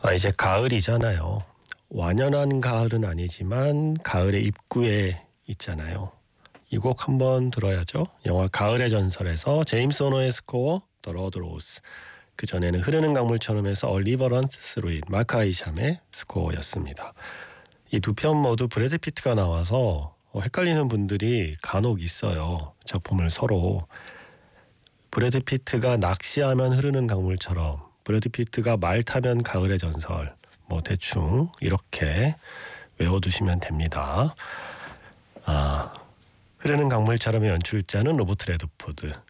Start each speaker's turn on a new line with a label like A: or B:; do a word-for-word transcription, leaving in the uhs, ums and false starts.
A: 아, 이제 가을이잖아요. 완연한 가을은 아니지만 가을의 입구에 있잖아요. 이 곡 한번 들어야죠. 영화 가을의 전설에서 제임스 오노의 스코어 더 로드 로스, 그 전에는 흐르는 강물처럼에서 올리버 런스로이, 마크 아이샴의 스코어였습니다. 이 두 편 모두 브래드 피트가 나와서 헷갈리는 분들이 간혹 있어요. 작품을 서로. 브래드 피트가 낚시하면 흐르는 강물처럼, 브래드 피트가 말 타면 가을의 전설, 뭐 대충 이렇게 외워두시면 됩니다. 아, 흐르는 강물처럼의 연출자는 로버트 레드포드,